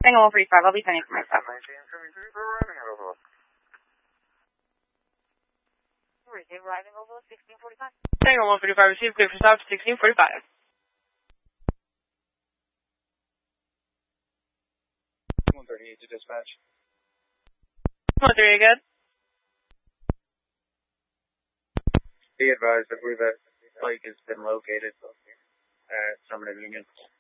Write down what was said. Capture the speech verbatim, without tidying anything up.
Tango one forty-five, I'll be sending for myself. Arriving over sixteen forty-five. Tango one forty-five, receive clear for stop sixteen forty-five. one thirty-eight to dispatch. one thirty-eight, good. Be advised, I believe that Blake has been located at Summerton Union.